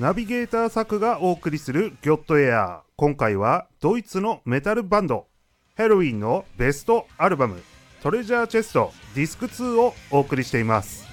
ナビゲーター作がお送りするギョットエアー。今回はドイツのメタルバンドヘロウィンのベストアルバムトレジャーチェストディスク2をお送りしています。